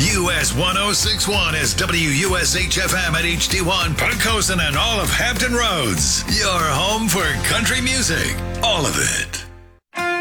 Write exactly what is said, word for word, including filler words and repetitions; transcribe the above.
U S one oh six point one is W U S H F M at H D one, Pocosin and all of Hampton Roads. Your home for country music. All of it.